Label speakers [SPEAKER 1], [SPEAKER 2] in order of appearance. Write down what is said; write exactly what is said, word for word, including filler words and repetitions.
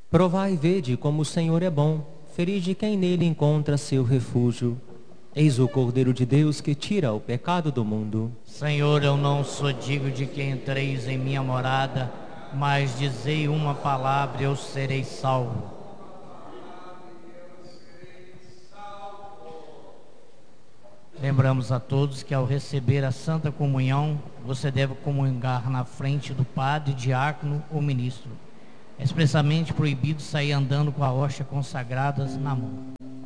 [SPEAKER 1] Provai e vede como o Senhor é bom, feliz de quem nele encontra seu refúgio. Eis o Cordeiro de Deus que tira o pecado do mundo.
[SPEAKER 2] Senhor, eu não sou digno de que entreis em minha morada, mas dizei uma palavra e eu serei salvo. Lembramos a todos que ao receber a Santa Comunhão, você deve comungar na frente do padre, diácono ou ministro. É expressamente proibido sair andando com a hóstia consagradas na mão.